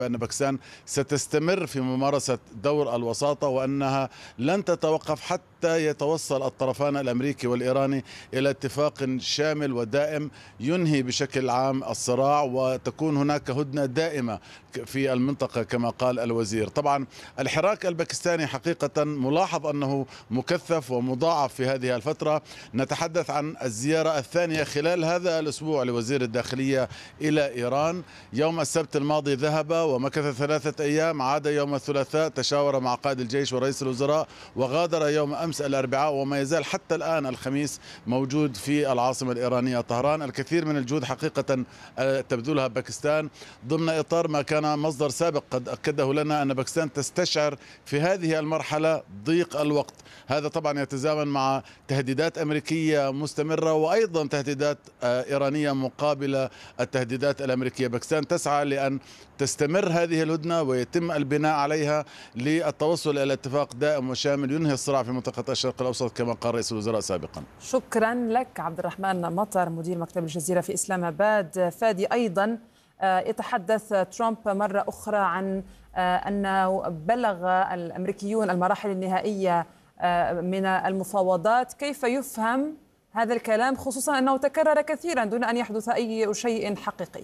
بأن باكستان ستستمر في ممارسة دور الوساطة، وأنها لن تتوقف حتى يتوصل الطرفان الأمريكي والإيراني إلى اتفاق شامل ودائم ينهي بشكل عام الصراع، وتكون هناك هدنة دائمة في المنطقة كما قال الوزير. طبعا الحراك الباكستاني حقيقة ملاحظ أنه مكثف ومضاعف في هذه الفترة. نتحدث عن الزيارة الثانية خلال هذا الأسبوع لوزير الداخلية إلى إيران. يوم السبت الماضي ذهب ومكث 3 أيام، عاد يوم الثلاثاء، تشاور مع قائد الجيش ورئيس الوزراء، وغادر يوم أمس الأربعاء، وما يزال حتى الآن الخميس موجود في العاصمة الإيرانية طهران. الكثير من الجهود حقيقة تبذلها باكستان ضمن إطار ما كان مصدر سابق قد أكده لنا أن باكستان تستشعر في هذه المرحلة ضيق الوقت. هذا طبعا يتزامن مع تهديدات أمريكية مستمرة، وأيضا تهديدات إيرانية مقابلة التهديدات الأمريكية. باكستان تسعى لأن تستمر هذه الهدنة ويتم البناء عليها للتوصل إلى اتفاق دائم وشامل ينهي الصراع في منطقة الشرق الأوسط كما قال رئيس الوزراء سابقا. شكرا لك عبد الرحمن مطر مدير مكتب الجزيرة في إسلام آباد. فادي، أيضا يتحدث ترامب مرة أخرى عن أنه بلغ الأمريكيون المراحل النهائية من المفاوضات. كيف يفهم هذا الكلام، خصوصا أنه تكرر كثيرا دون أن يحدث أي شيء حقيقي؟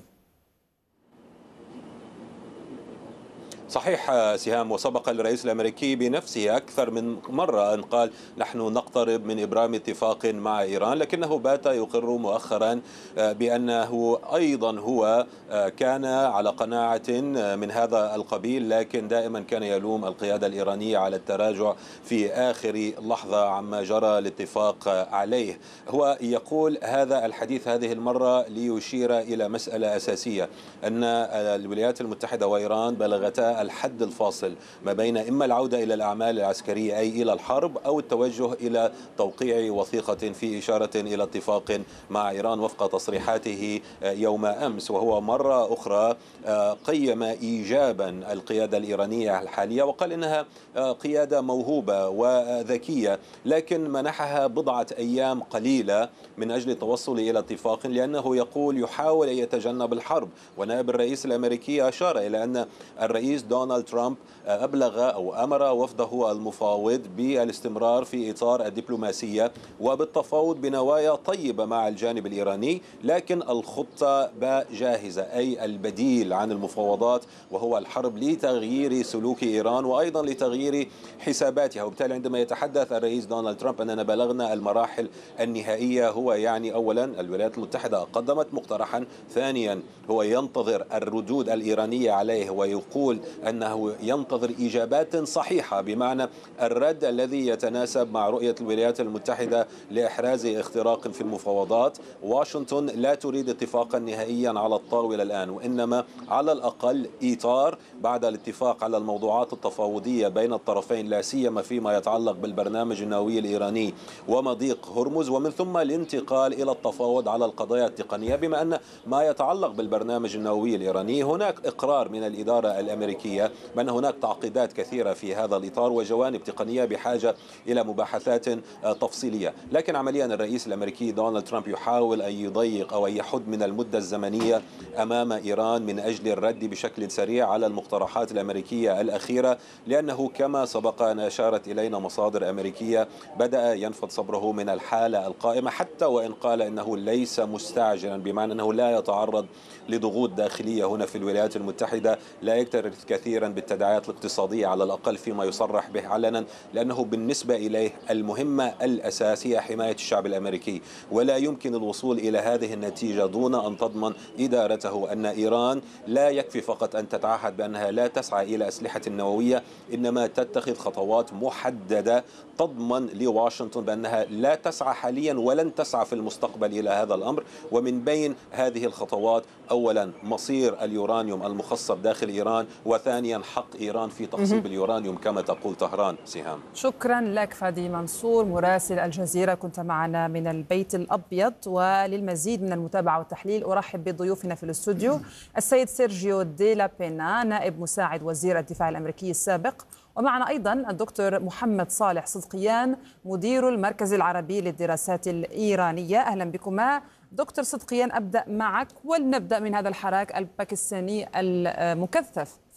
صحيح سهام، وسبق الرئيس الأمريكي بنفسه أكثر من مرة أن قال نحن نقترب من إبرام اتفاق مع إيران، لكنه بات يقر مؤخرا بأنه أيضا هو كان على قناعة من هذا القبيل، لكن دائما كان يلوم القيادة الإيرانية على التراجع في آخر لحظة عما جرى الاتفاق عليه. هو يقول هذا الحديث هذه المرة ليشير إلى مسألة أساسية، أن الولايات المتحدة وإيران بلغتا الحد الفاصل ما بين إما العودة إلى الأعمال العسكرية أي إلى الحرب، أو التوجه إلى توقيع وثيقة في إشارة إلى اتفاق مع إيران وفق تصريحاته يوم أمس. وهو مرة أخرى قيم إيجابا القيادة الإيرانية الحالية، وقال إنها قيادة موهوبة وذكية، لكن منحها بضعة أيام قليلة من أجل التوصل إلى اتفاق، لأنه يقول يحاول أن يتجنب الحرب. ونائب الرئيس الأمريكي أشار إلى أن الرئيس دونالد ترامب أبلغ أو أمر وفده المفاوض بالاستمرار في إطار الدبلوماسية وبالتفاوض بنوايا طيبة مع الجانب الإيراني، لكن الخطة جاهزة، أي البديل عن المفاوضات وهو الحرب، لتغيير سلوك إيران وأيضا لتغيير حساباتها. وبالتالي عندما يتحدث الرئيس دونالد ترامب أننا بلغنا المراحل النهائية، هو يعني أولا الولايات المتحدة قدمت مقترحا، ثانيا هو ينتظر الردود الإيرانية عليه ويقول أنه ينتظر إجابات صحيحة، بمعنى الرد الذي يتناسب مع رؤية الولايات المتحدة لإحراز اختراق في المفاوضات. واشنطن لا تريد اتفاقا نهائيا على الطاولة الآن، وإنما على الأقل إطار بعد الاتفاق على الموضوعات التفاوضية بين الطرفين، لا سيما فيما يتعلق بالبرنامج النووي الإيراني ومضيق هرمز، ومن ثم الانتقال إلى التفاوض على القضايا التقنية. بما أن ما يتعلق بالبرنامج النووي الإيراني هناك إقرار من الإدارة الأمريكية بأن هناك تعقيدات كثيرة في هذا الإطار وجوانب تقنية بحاجة إلى مباحثات تفصيلية، لكن عمليا الرئيس الأمريكي دونالد ترامب يحاول أن يضيق أو أن يحد من المدة الزمنية أمام إيران من أجل الرد بشكل سريع على المقترحات الأمريكية الأخيرة، لأنه كما سبق أن أشارت إلينا مصادر أمريكية بدأ ينفض صبره من الحالة القائمة، حتى وإن قال إنه ليس مستعجلا، بمعنى أنه لا يتعرض لضغوط داخلية هنا في الولايات المتحدة، لا يكترث كثيرا بالتداعيات الاقتصادية على الأقل فيما يصرح به علنا، لأنه بالنسبة إليه المهمة الأساسية حماية الشعب الأمريكي، ولا يمكن الوصول إلى هذه النتيجة دون أن تضمن إدارته أن إيران لا يكفي فقط أن تتعهد بأنها لا تسعى إلى أسلحة نووية، إنما تتخذ خطوات محددة تضمن لواشنطن بأنها لا تسعى حاليا ولن تسعى في المستقبل إلى هذا الأمر. ومن بين هذه الخطوات أولا مصير اليورانيوم المخصب داخل إيران، وثانيا حق إيران في تخصيب اليورانيوم كما تقول طهران. سهام، شكرا لك فادي منصور مراسل الجزيرة، كنت معنا من البيت الأبيض. وللمزيد من المتابعة والتحليل أرحب بضيوفنا في الاستوديو السيد سيرجيو دي لا بينا نائب مساعد وزير الدفاع الأمريكي السابق، ومعنا أيضا الدكتور محمد صالح صدقيان مدير المركز العربي للدراسات الإيرانية. أهلا بكما دكتور صدقيان، أبدأ معك ولنبدأ من هذا الحراك الباكستاني المكثف